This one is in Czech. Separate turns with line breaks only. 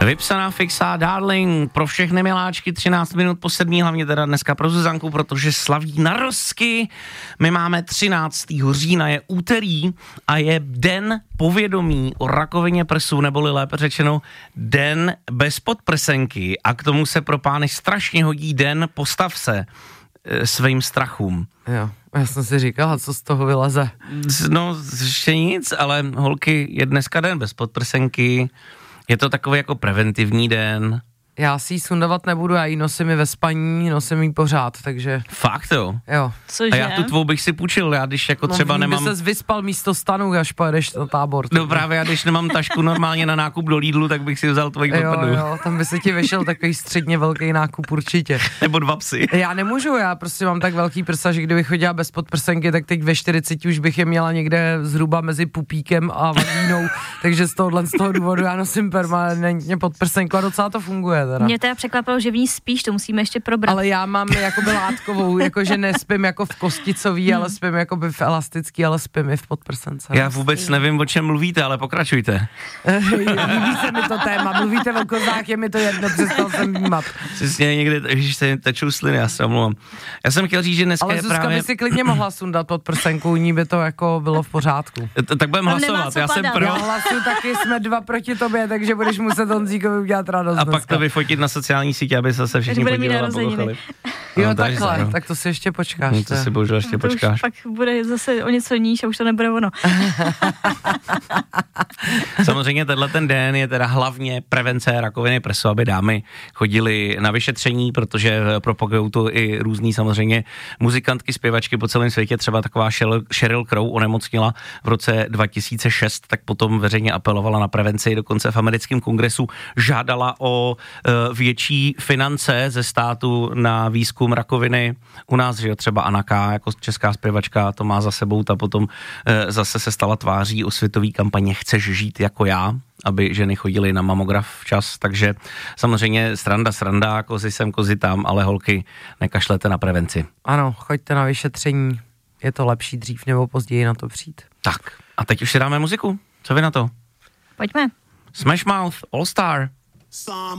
Vypsaná fixa, Darling, pro všechny miláčky 13 minut po 7, hlavně teda dneska pro Zuzanku, protože slaví narozky. My máme 13. října, je úterý a je den povědomí o rakovině prsu, neboli lépe řečeno den bez podprsenky, a k tomu se pro pány strašně hodí den postav se svým strachům.
Jo, já jsem si říkala, co z toho vyleze.
No, ještě nic, ale holky, je dneska den bez podprsenky, je to takový jako preventivní den.
Já si ji sundavat nebudu, já ji nosím i ve spaní, nosím ji pořád, takže...
Fakt jo?
Jo.
Cože? A já tu tvou bych si půjčil, já když jako třeba nemám...
No, by ses vyspal místo stanu, až pojedeš na Tábor.
No právě, já když nemám tašku normálně na nákup do Lidlu, tak bych si vzal tvoji podprdu.
Jo, tam by se ti vyšel takový středně velký nákup určitě.
Nebo 2 psy.
Já nemůžu, já prostě mám tak velký prsa, že kdybych chodila bez podprsenky, tak teď ve 40 už bych je měla někde zhruba mezi pupíkem a vagínou, takže z toho důvodu já nosím permanentně podprsenku a docela to funguje teda.
Mě teda překvapilo, že v ní spíš, to musíme ještě probrat.
Ale já mám jakoby látkovou, jakože nespím jako v kosticový, ale spím jakoby v elastický, ale spím i v podprsence.
Já vůbec nevím, o čem mluvíte, ale pokračujte.
Líbí se mi to téma, mluvíte o kozách, je mi to jedno, přestal jsem vnímat.
Přesně někde, když se tečou sliny, já se omlouvám. Já jsem chtěl říct, že dneska
ale
je
Zuzka
právě...
by si klidně mohla sundat podprsenku, u ní by to jako bylo v pořádku.
Tak budeme hlasovat, já jsem pro.
Já hlasuju taky, jsme 2 proti tobě, takže budeš muset Honzíkovi udělat radost.
A pak to vyfotit na sociální sítě, aby se všichni podívali a pokochali.
Jo, takhle, tak to si ještě počkáš.
No, to si bohužel ještě počkáš.
Pak bude zase o něco níž a už to nebude ono.
Samozřejmě tenhle ten den je teda hlavně prevence rakoviny prsu, aby dámy chodily na vyšetření, protože propagují to i různý samozřejmě muzikantky, zpěvačky po celém světě, třeba taková Sheryl Crow onemocnila v roce 2006, tak potom veřejně apelovala na prevenci, dokonce v americkém kongresu žádala o větší finance ze státu na výzkum rakoviny. U nás, že jo, třeba Anaka, jako česká zpěvačka, to má za sebou, ta potom zase se stala tváří osvětový kampaně Chceš žít jako já, aby ženy chodily na mamograf včas, takže samozřejmě sranda, kozy sem, kozy tam, ale holky, nekašlete na prevenci.
Ano, choďte na vyšetření, je to lepší dřív nebo později na to přijít.
Tak, a teď už si dáme muziku, co vy na to?
Pojďme.
Smash Mouth, All Star.